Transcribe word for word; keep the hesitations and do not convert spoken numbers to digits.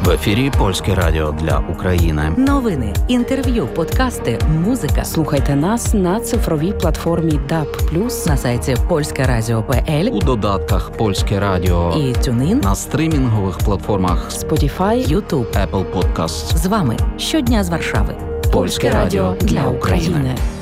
В ефірі Польське радіо для України. Новини, інтерв'ю, подкасти, музика. Слухайте нас на цифровій платформі даб плюс, на сайті польське радіо крапка пе ель, у додатках Польське радіо і TuneIn, на стрімінгових платформах Spotify, YouTube. Apple Podcasts. З вами щодня з Варшави. Польське радіо для України.